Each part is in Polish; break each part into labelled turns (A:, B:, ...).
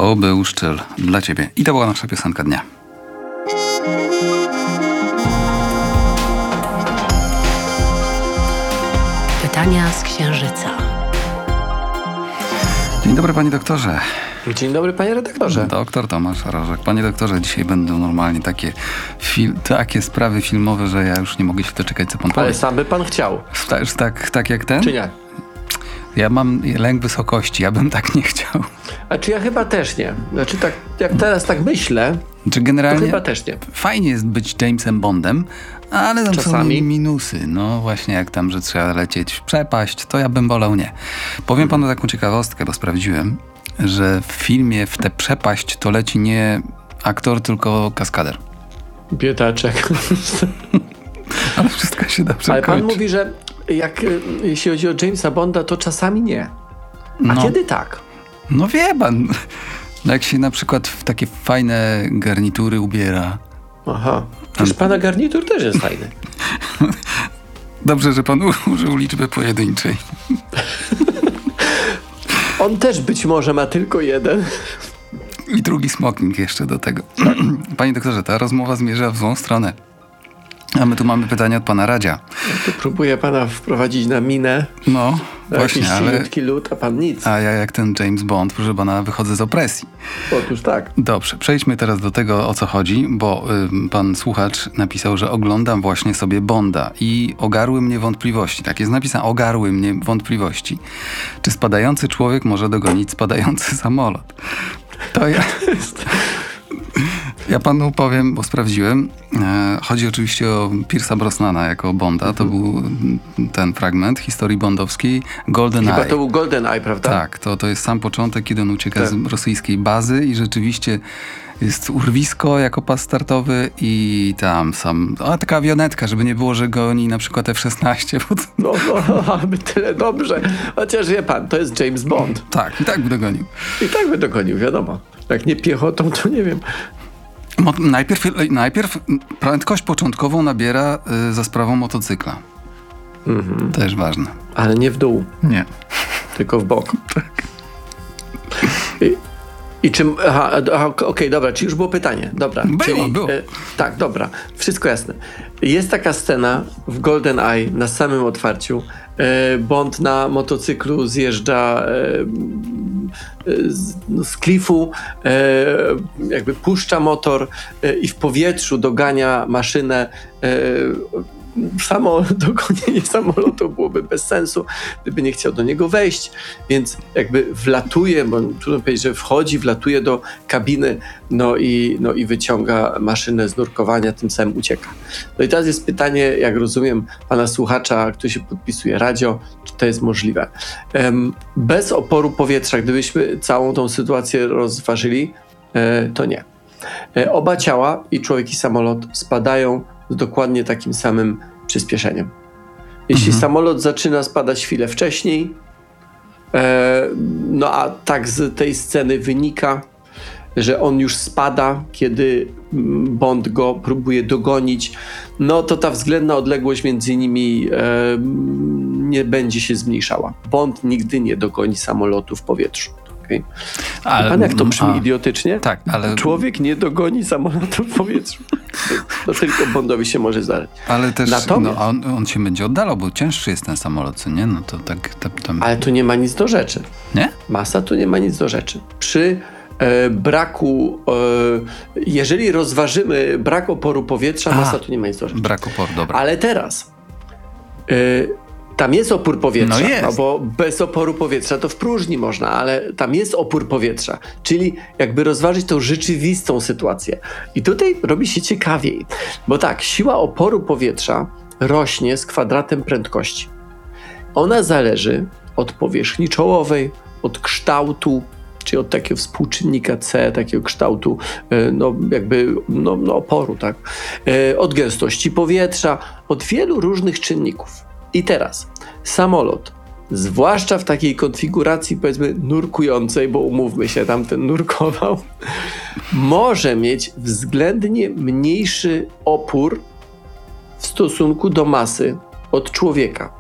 A: To był szczyl dla ciebie. I to była nasza piosenka dnia.
B: Pytania z Księżyca.
A: Dzień dobry, panie doktorze.
C: Dzień dobry, panie redaktorze.
A: Doktor Tomasz Rożek. Panie doktorze, dzisiaj będą normalnie takie sprawy filmowe, że ja już nie mogę się doczekać, co pan powie.
C: Ale sam by pan chciał.
A: Tak jak ten?
C: Czy nie?
A: Ja mam lęk wysokości, ja bym tak nie chciał.
C: A czy ja chyba też nie. Znaczy tak, jak teraz tak myślę,
A: Czy generalnie
C: to chyba też nie.
A: fajnie jest być Jamesem Bondem, ale tam
C: Czasami
A: są minusy. No właśnie jak tam, że trzeba lecieć w przepaść, to ja bym wolał nie. Powiem panu taką ciekawostkę, bo sprawdziłem, że w filmie w tę przepaść to leci nie aktor, tylko kaskader.
C: Biedaczek.
A: Ale wszystko się dobrze
C: Ale pan
A: kończy.
C: mówi, że jeśli chodzi o Jamesa Bonda, to czasami nie. A
A: No.
C: kiedy tak?
A: No wie pan, jak się na przykład w takie fajne garnitury ubiera.
C: Aha. Przecież pana garnitur też jest fajny.
A: Dobrze, że pan użył liczby pojedynczej.
C: On też być może ma tylko jeden.
A: I drugi smoking jeszcze do tego. Panie doktorze, ta rozmowa zmierza w złą stronę. A my tu mamy pytanie od pana Radzia.
C: Ja tu próbuję pana wprowadzić na minę.
A: No,
C: Na
A: właśnie,
C: jakiś
A: ale...
C: cieniutki lód, a pan nic.
A: A ja jak ten James Bond, proszę pana, wychodzę z opresji.
C: Otóż tak.
A: Dobrze, przejdźmy teraz do tego, o co chodzi, bo pan słuchacz napisał, że oglądam właśnie sobie Bonda i ogarły mnie wątpliwości. Tak jest napisane, ogarły mnie wątpliwości. Czy spadający człowiek może dogonić spadający samolot? To ja... Ja panu powiem, bo sprawdziłem. Chodzi oczywiście o Pierce'a Brosnana jako Bonda. To był ten fragment historii bondowskiej GoldenEye.
C: Chyba to był GoldenEye, prawda?
A: Tak, to jest sam początek, kiedy on ucieka z rosyjskiej bazy i rzeczywiście jest urwisko jako pas startowy i tam taka awionetka, żeby nie było, że goni na przykład F-16.
C: No, aby tyle dobrze. Chociaż wie pan, to jest James Bond.
A: Tak, i tak by dogonił.
C: I tak by dogonił, wiadomo. Jak nie piechotą, to nie wiem.
A: Najpierw prędkość początkową nabiera za sprawą motocykla. Też ważne.
C: Ale nie w dół,
A: Nie.
C: tylko w bok. I czym... Okej, dobra, czy już było pytanie? Dobra.
A: Było.
C: Tak, dobra. Wszystko jasne. Jest taka scena w GoldenEye na samym otwarciu. Bond na motocyklu zjeżdża z klifu, jakby puszcza motor i w powietrzu dogania maszynę. Samo dogonienie samolotu byłoby bez sensu, gdyby nie chciał do niego wejść, więc jakby wlatuje, bo trudno powiedzieć, że wlatuje do kabiny, no i wyciąga maszynę z nurkowania, tym samym ucieka. No i teraz jest pytanie, jak rozumiem, pana słuchacza, który się podpisuje Radio, czy to jest możliwe. Bez oporu powietrza, gdybyśmy całą tą sytuację rozważyli, to nie. Oba ciała, i człowiek i samolot, spadają z dokładnie takim samym przyspieszeniem. Jeśli samolot zaczyna spadać chwilę wcześniej, no a tak z tej sceny wynika, że on już spada, kiedy Bond go próbuje dogonić, no to ta względna odległość między nimi nie będzie się zmniejszała. Bond nigdy nie dogoni samolotu w powietrzu. Okay?
A: Ale,
C: pan jak to brzmi idiotycznie?
A: Tak, ale...
C: Człowiek nie dogoni samolotu w powietrzu. To tylko Bondowi się może zdarzyć.
A: Ale też
C: Natomiast...
A: on się będzie oddalał, bo cięższy jest ten samolot, co nie? No to tak...
C: Ale tu nie ma nic do rzeczy.
A: Nie?
C: Masa tu nie ma nic do rzeczy. Przy braku... jeżeli rozważymy brak oporu powietrza, masa tu nie ma nic do rzeczy.
A: Brak oporu, dobra.
C: Ale teraz... tam jest opór powietrza,
A: No jest.
C: Bo bez oporu powietrza to w próżni można, ale tam jest opór powietrza, czyli jakby rozważyć tą rzeczywistą sytuację. I tutaj robi się ciekawiej, bo tak, siła oporu powietrza rośnie z kwadratem prędkości. Ona zależy od powierzchni czołowej, od kształtu, czyli od takiego współczynnika C, takiego kształtu, oporu, tak? Od gęstości powietrza, od wielu różnych czynników. I teraz samolot, zwłaszcza w takiej konfiguracji, powiedzmy, nurkującej, bo umówmy się, tamten nurkował, może mieć względnie mniejszy opór w stosunku do masy od człowieka.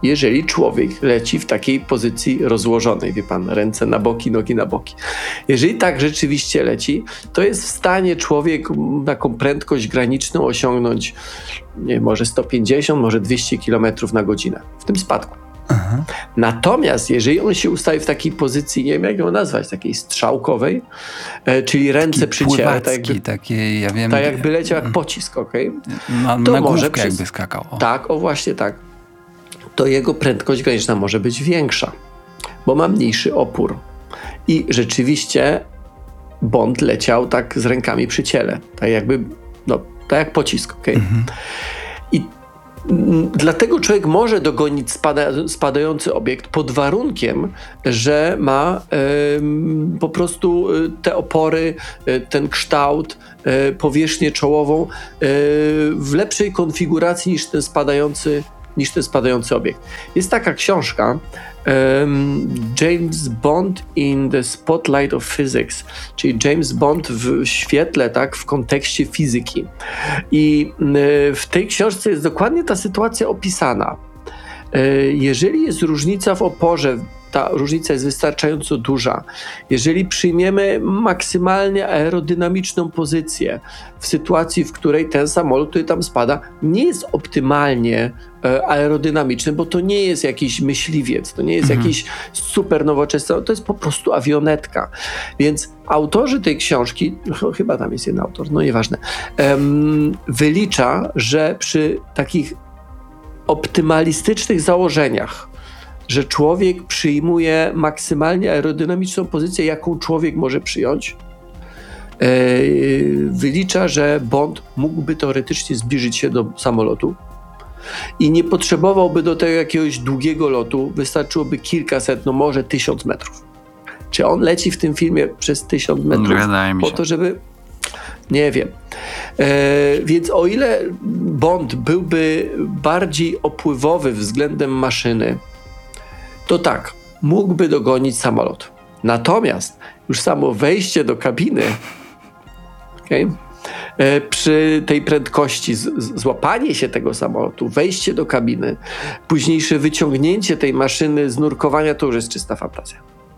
C: jeżeli człowiek leci w takiej pozycji rozłożonej, wie pan, ręce na boki, nogi na boki. Jeżeli tak rzeczywiście leci, to jest w stanie człowiek taką prędkość graniczną osiągnąć, nie, może 150, może 200 km na godzinę w tym spadku.
A: Aha.
C: Natomiast jeżeli on się ustawi w takiej pozycji, nie wiem jak ją nazwać, takiej strzałkowej, czyli ręce przy ciele, tak jakby leciał jak pocisk, okej?
A: Na główkę jakby skakał. O.
C: Tak, właśnie tak. To jego prędkość graniczna może być większa, bo ma mniejszy opór. I rzeczywiście Bond leciał tak z rękami przy ciele, tak jakby, tak jak pocisk, okej? I dlatego człowiek może dogonić spadający obiekt pod warunkiem, że ma po prostu te opory, ten kształt, powierzchnię czołową w lepszej konfiguracji niż ten spadający obiekt. Jest taka książka James Bond in the Spotlight of Physics, czyli James Bond w świetle, tak, w kontekście fizyki. I w tej książce jest dokładnie ta sytuacja opisana. Jeżeli jest różnica w oporze, ta różnica jest wystarczająco duża. Jeżeli przyjmiemy maksymalnie aerodynamiczną pozycję w sytuacji, w której ten samolot, który tam spada, nie jest optymalnie aerodynamiczny, bo to nie jest jakiś myśliwiec, to nie jest jakiś super nowoczesny, to jest po prostu awionetka. Więc autorzy tej książki, chyba tam jest jeden autor, no nieważne, wylicza, że przy takich optymalistycznych założeniach, że człowiek przyjmuje maksymalnie aerodynamiczną pozycję, jaką człowiek może przyjąć, wylicza, że Bond mógłby teoretycznie zbliżyć się do samolotu i nie potrzebowałby do tego jakiegoś długiego lotu, wystarczyłoby kilkaset, no może 1000 metrów. Czy on leci w tym filmie przez 1000 metrów?
A: Wydaje mi się.
C: Po to, żeby... Nie wiem. Więc o ile Bond byłby bardziej opływowy względem maszyny, to tak, mógłby dogonić samolot. Natomiast już samo wejście do kabiny, przy tej prędkości, złapanie się tego samolotu, wejście do kabiny, późniejsze wyciągnięcie tej maszyny z nurkowania, to już jest czysta fantazja.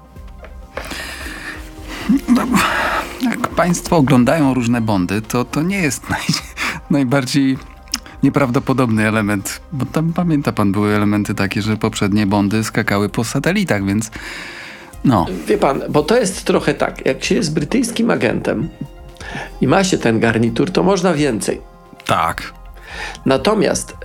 A: Jak państwo oglądają różne Bondy, to nie jest najbardziej nieprawdopodobny element, bo tam, pamięta pan, były elementy takie, że poprzednie Bondy skakały po satelitach, więc no.
C: Wie pan, bo to jest trochę tak, jak się jest brytyjskim agentem i ma się ten garnitur, to można więcej.
A: Tak.
C: Natomiast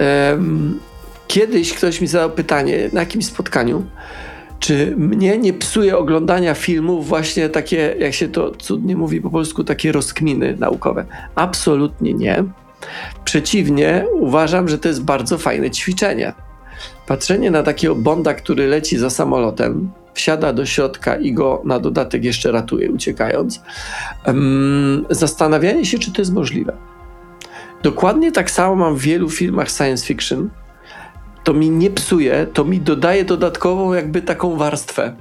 C: kiedyś ktoś mi zadał pytanie na jakimś spotkaniu, czy mnie nie psuje oglądania filmów właśnie takie, jak się to cudnie mówi po polsku, takie rozkminy naukowe. Absolutnie nie. Przeciwnie, uważam, że to jest bardzo fajne ćwiczenie. Patrzenie na takiego Bonda, który leci za samolotem, wsiada do środka i go na dodatek jeszcze ratuje, uciekając. Zastanawianie się, czy to jest możliwe. Dokładnie tak samo mam w wielu filmach science fiction. To mi nie psuje, to mi dodaje dodatkową jakby taką warstwę,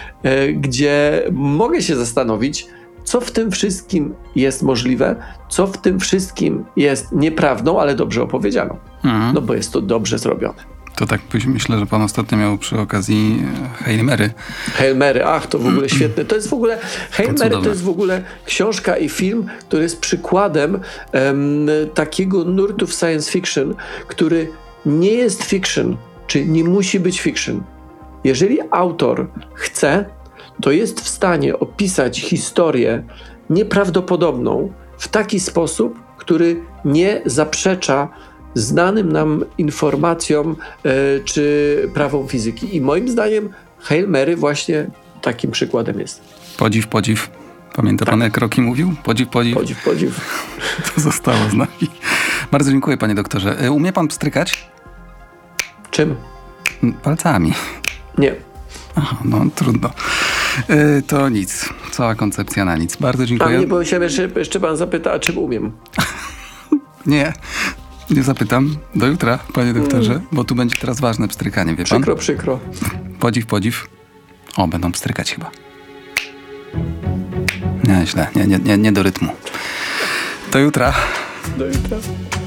C: gdzie mogę się zastanowić, co w tym wszystkim jest możliwe, co w tym wszystkim jest nieprawdą, ale dobrze opowiedzianą. No bo jest to dobrze zrobione.
A: To tak myślę, że pan ostatnio miał przy okazji Hail Mary.
C: Hail Mary, to w ogóle świetne. To jest w ogóle, Hail Mary to jest w ogóle książka i film, który jest przykładem takiego nurtu w science fiction, który nie jest fiction, czy nie musi być fiction. Jeżeli autor chce, to jest w stanie opisać historię nieprawdopodobną w taki sposób, który nie zaprzecza znanym nam informacjom czy prawom fizyki. I moim zdaniem Hail Mary właśnie takim przykładem jest.
A: Podziw, podziw. Pamięta pan, jak Rocky mówił? Podziw, podziw.
C: Podziw, podziw.
A: To zostało z nami. Bardzo dziękuję, panie doktorze. Umie pan pstrykać?
C: Czym?
A: Palcami.
C: Nie.
A: Aha, no trudno. To nic. Cała koncepcja na nic. Bardzo dziękuję.
C: A mnie, bo się jeszcze pan zapyta, a czym umiem?
A: Nie zapytam. Do jutra, panie doktorze, bo tu będzie teraz ważne pstrykanie, wie pan?
C: Przykro.
A: Podziw, podziw. O, będą pstrykać chyba. Nie, źle. Nie do rytmu. Do jutra.
C: Do jutra.